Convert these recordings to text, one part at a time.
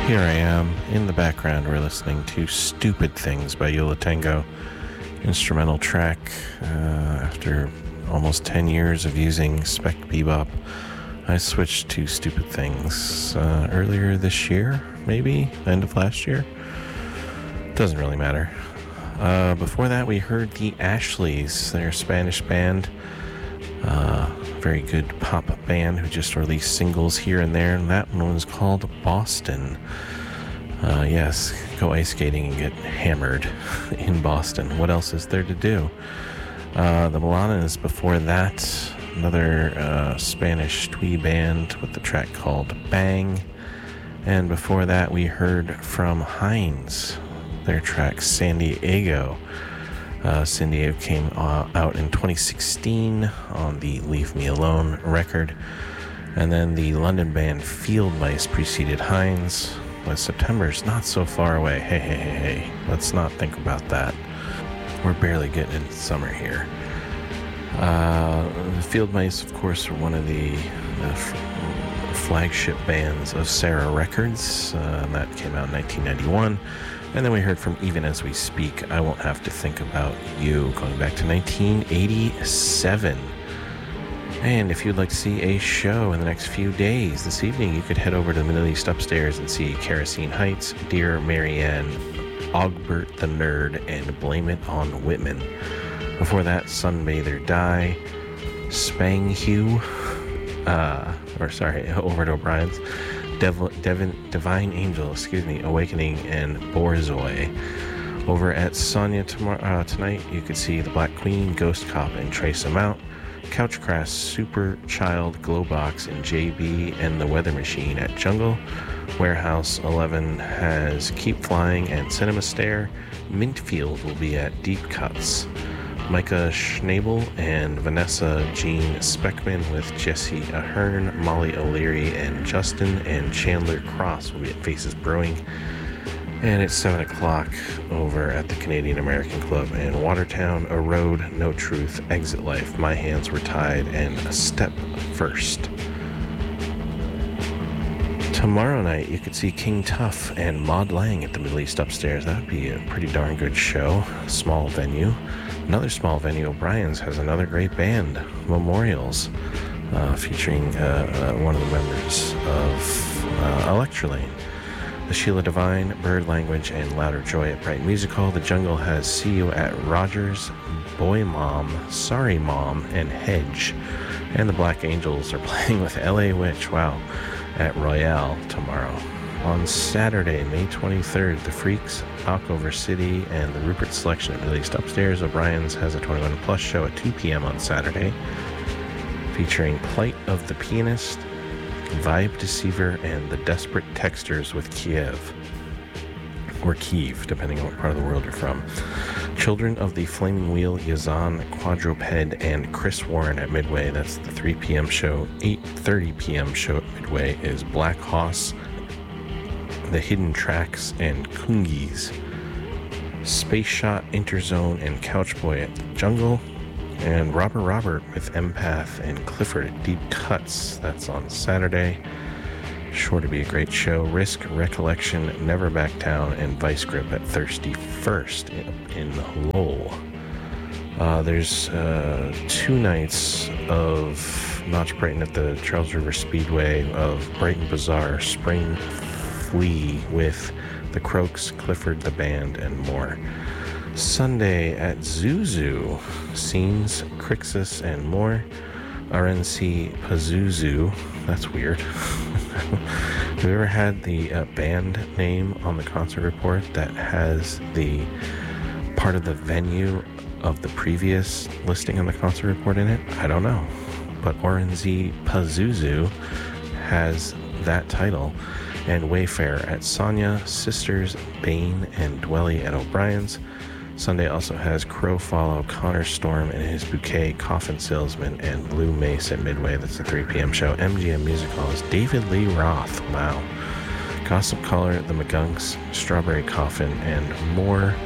Here I am. In the background, we're listening to Stupid Things by Yo La Tengo. Instrumental track. After almost 10 years of using Spec Bebop, I switched to Stupid Things earlier this year, maybe? End of last year? Doesn't really matter. Before that, we heard the Ashleys. They're a Spanish band. Very good pop band who just released singles here and there, and that one was called Boston. Yes, go ice skating and get hammered in Boston. What else is there to do? The Milanas before that, another Spanish twee band with the track called Bang. And before that, we heard from Heinz, their track San Diego. San Diego came out in 2016 on the Leave Me Alone record. And then the London band Field Mice preceded Heinz with September's Not So Far Away. Hey. Let's not think about that. We're barely getting into summer here. The Field Mice, of course, are one of the flagship bands of Sarah Records. And that came out in 1991. And then we heard from Even As We Speak, I Won't Have to Think About You, going back to 1987. And if you'd like to see a show in the next few days, this evening you could head over to the Middle East Upstairs and see Kerosene Heights, Dear Marianne, Ogbert the Nerd, and Blame It on Whitman. Before that, Sunbather Die, Spang Hugh, over at O'Brien's, Divine Angel, Awakening, and Borzoi. Over at Sonya tonight, you could see The Black Queen, Ghost Cop, and Trace Amount, Couchcrass, Super Child, Glowbox, and JB, and The Weather Machine at Jungle. Warehouse 11 has Keep Flying and Cinema Stare. Mintfield will be at Deep Cuts. Micah Schnabel and Vanessa Jean Speckman with Jesse Ahern, Molly O'Leary, and Justin and Chandler Cross will be at Faces Brewing. And it's 7 o'clock over at the Canadian American Club in Watertown. A Road, No Truth, Exit Life, My Hands Were Tied, and A Step First. Tomorrow night, you could see King Tuff and Maud Lang at the Middle East Upstairs. That would be a pretty darn good show. Small venue. Another small venue, O'Brien's, has another great band, Memorials, featuring one of the members of Electrolane. The Sheila Divine, Bird Language, and Louder Joy at Bright Music Hall. The Jungle has See You at Rogers, Boy Mom, Sorry Mom, and Hedge. And the Black Angels are playing with LA Witch, at Royale tomorrow. On Saturday, May 23rd, The Freaks, Alcover City, and the Rupert Selection at Middle East Upstairs. O'Brien's has a 21 Plus show at 2 p.m. on Saturday, featuring Plight of the Pianist, Vibe Deceiver, and The Desperate Texters with Kiev, or Kiev, depending on what part of the world you're from. Children of the Flaming Wheel, Yazan, Quadruped, and Chris Warren at Midway. That's the 3 p.m. show. 8:30 p.m. show at Midway is Black Hoss, The Hidden Tracks, and Kungis. Space Shot, Interzone, and Couchboy at the Jungle. And Robert with Empath and Clifford at Deep Cuts. That's on Saturday. Sure to be a great show. Risk, Recollection, Never Back Down, and Vice Grip at Thirsty First in Lowell. There's 2 nights of Notch Brighton at the Charles River Speedway, of Brighton Bazaar, Spring Flea with the Croaks, Clifford the Band, and more. Sunday at Zuzu, Scenes, Crixus, and more. RNC Pazuzu. That's weird. Have you ever had the band name on the concert report that has the part of the venue of the previous listing on the concert report in it? I don't know. But RNC Pazuzu has that title. And Wayfair at Sonya, Sisters, Bane, and Dwelly at O'Brien's. Sunday also has Crow Follow, Connor Storm and His Bouquet, Coffin Salesman, and Blue Mace at Midway. That's the 3 p.m. show. MGM Music Hall is David Lee Roth. Wow. Gossip Caller, The McGunks, Strawberry Coffin, and more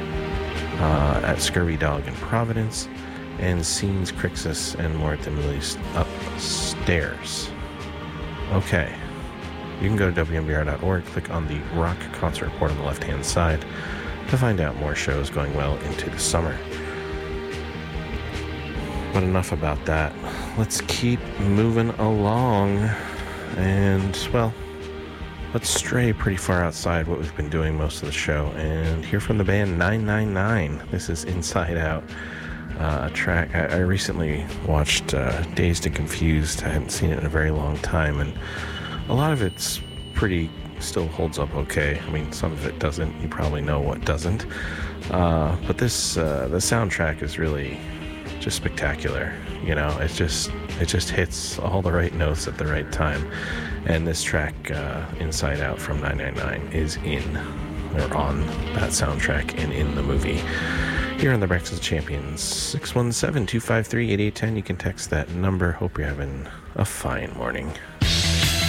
at Scurvy Dog in Providence. And Scenes, Crixus, and more at the Middle East Upstairs. Okay. You can go to WMBR.org, click on the Rock Concert Report on the left-hand side to find out more shows going well into the summer. But enough about that. Let's keep moving along. And, well, let's stray pretty far outside what we've been doing most of the show and hear from the band 999. This is Inside Out, a track. I recently watched Dazed and Confused. I haven't seen it in a very long time, and a lot of it's still holds up okay. I mean, some of it doesn't. You probably know what doesn't. But this, the soundtrack is really just spectacular. You know, it just hits all the right notes at the right time. And this track, Inside Out from 999, is on that soundtrack and in the movie. Here on the Breakfast of Champions, 617-253-8810. You can text that number. Hope you're having a fine morning.